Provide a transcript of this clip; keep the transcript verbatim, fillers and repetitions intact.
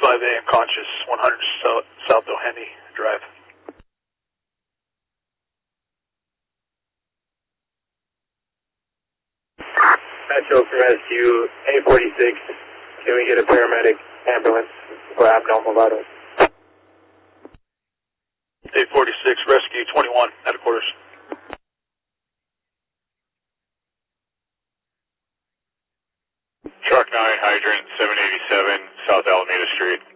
five A, unconscious, one hundred South, South O'Henny Drive. Metro for rescue, A forty-six, can we get a paramedic ambulance for abnormal vitals? A forty-six, rescue twenty-one, headquarters. Truck nine, hydrant seven eighty-seven, South Alameda Street.